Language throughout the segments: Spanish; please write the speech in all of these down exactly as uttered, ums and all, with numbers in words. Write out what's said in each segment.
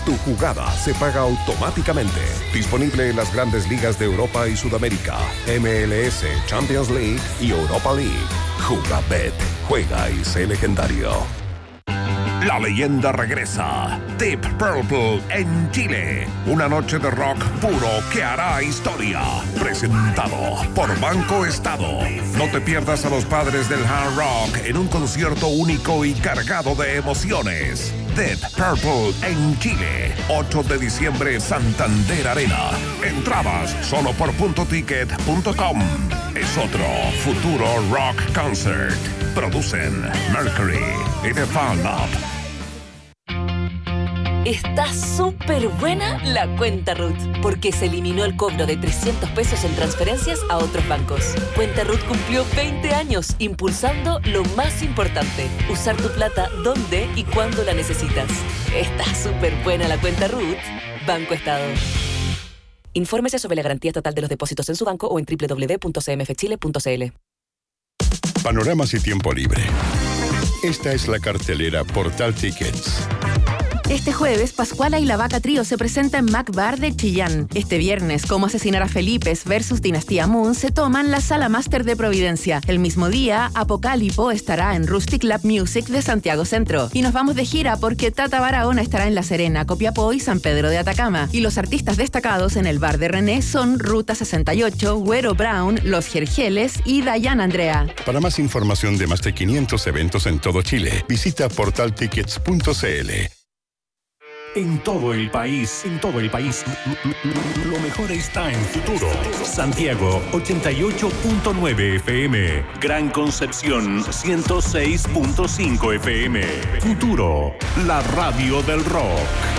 Mientras tu jugada se paga automáticamente. Disponible en las grandes ligas de Europa y Sudamérica, M L S, Champions League y Europa League. Jugabet, juega y sé legendario. La leyenda regresa. Deep Purple en Chile. Una noche de rock puro que hará historia. Presentado por Banco Estado. No te pierdas a los padres del hard rock en un concierto único y cargado de emociones. Deep Purple en Chile. ocho de diciembre, Santander Arena. Entradas solo por punto ticket punto com. Es otro futuro rock concert. Producen Mercury y The Fan Up. Está súper buena la cuenta R U T, porque se eliminó el cobro de trescientos pesos en transferencias a otros bancos. Cuenta R U T cumplió veinte años impulsando lo más importante, usar tu plata donde y cuando la necesitas. Está súper buena la cuenta R U T. Banco Estado. Infórmese sobre la garantía estatal de los depósitos en su banco o en doble u doble u doble u punto c m f chile punto c l. Panoramas y tiempo libre. Esta es la cartelera Portal Tickets. Este jueves, Pascuala y la Vaca Trío se presenta en Mac Bar de Chillán. Este viernes, Cómo asesinar a Felipes versus Dinastía Moon se toman la Sala Máster de Providencia. El mismo día, Apocalipo estará en Rustic Lab Music de Santiago Centro. Y nos vamos de gira porque Tata Barahona estará en La Serena, Copiapó y San Pedro de Atacama. Y los artistas destacados en el bar de René son Ruta sesenta y ocho, Güero Brown, Los Jerjeles y Dayan Andrea. Para más información de más de quinientos eventos en todo Chile, visita portal tickets punto c l. En todo el país, en todo el país, lo mejor está en Futuro. Santiago, ochenta y ocho punto nueve F M. Gran Concepción, ciento seis punto cinco F M. Futuro, la radio del rock.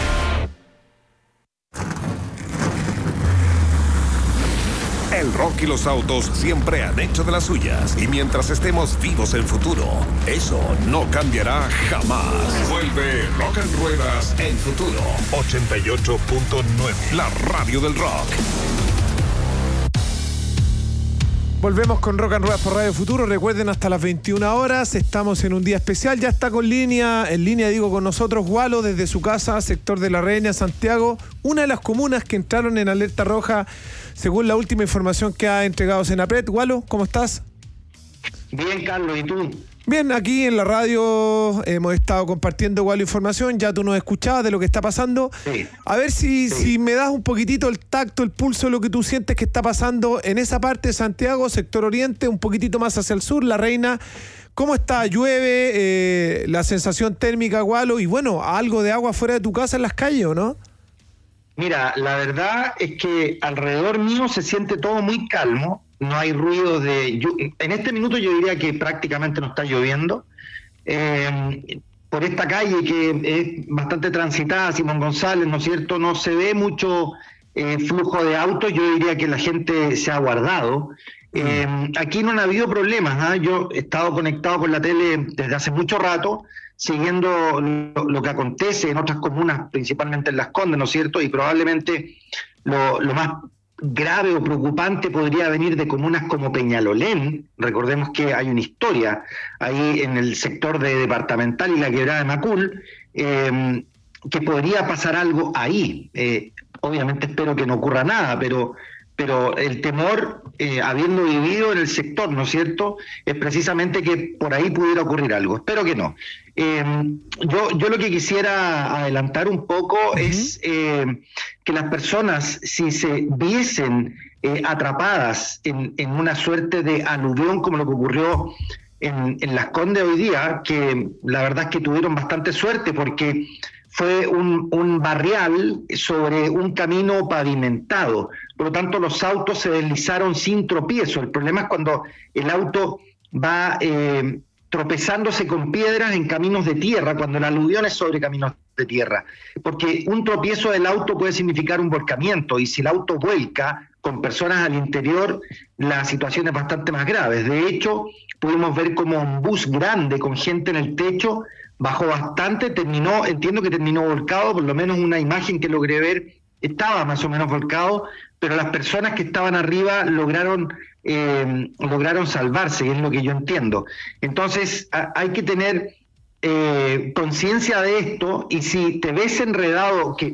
El rock y los autos siempre han hecho de las suyas. Y mientras estemos vivos en Futuro, eso no cambiará jamás. Vuelve Rock en Ruedas en Futuro. ochenta y ocho punto nueve. La radio del rock. Volvemos con Rock and Ruedas por Radio Futuro. Recuerden, hasta las veintiuna horas. Estamos en un día especial. Ya está con línea, en línea digo con nosotros, Walo, desde su casa, sector de La Reina, Santiago. Una de las comunas que entraron en alerta roja, según la última información que ha entregado Senapred. Walo, ¿cómo estás? Bien, Carlos, ¿y tú? Bien, aquí en la radio hemos estado compartiendo igual información, ya tú nos escuchabas de lo que está pasando. Sí. A ver si, Sí. si me das un poquitito el tacto, el pulso de lo que tú sientes que está pasando en esa parte de Santiago, sector oriente, un poquitito más hacia el sur, La Reina. ¿Cómo está? ¿Llueve? Eh, la sensación térmica, Walo, y bueno, algo de agua fuera de tu casa en las calles, ¿o no? Mira, la verdad es que alrededor mío se siente todo muy calmo, no hay ruido de... llu- En este minuto yo diría que prácticamente no está lloviendo. Eh, por esta calle que es bastante transitada, Simón González, ¿no es cierto? No se ve mucho eh, flujo de autos, yo diría que la gente se ha guardado. Eh, aquí no han habido problemas, ¿ah? Yo he estado conectado con la tele desde hace mucho rato, siguiendo lo, lo que acontece en otras comunas, principalmente en Las Condes, ¿no es cierto? Y probablemente lo, lo más grave o preocupante podría venir de comunas como Peñalolén. Recordemos que hay una historia ahí en el sector de Departamental y la Quebrada de Macul, eh, que podría pasar algo ahí. Eh, obviamente espero que no ocurra nada, pero... pero el temor, eh, habiendo vivido en el sector, ¿no es cierto?, es precisamente que por ahí pudiera ocurrir algo. Espero que no. Eh, yo, yo lo que quisiera adelantar un poco uh-huh. es eh, que las personas, si se viesen eh, atrapadas en, en una suerte de aluvión como lo que ocurrió en, en Las Condes hoy día, que la verdad es que tuvieron bastante suerte porque fue un, un barrial sobre un camino pavimentado. Por lo tanto, los autos se deslizaron sin tropiezo. El problema es cuando el auto va eh, tropezándose con piedras en caminos de tierra, cuando la aluvión es sobre caminos de tierra. Porque un tropiezo del auto puede significar un volcamiento, y si el auto vuelca con personas al interior, la situación es bastante más grave. De hecho, pudimos ver como un bus grande con gente en el techo bajó bastante, terminó, entiendo que terminó volcado, por lo menos una imagen que logré ver estaba más o menos volcado, pero las personas que estaban arriba lograron eh, lograron salvarse, es lo que yo entiendo. Entonces a, hay que tener eh, conciencia de esto, y si te ves enredado, que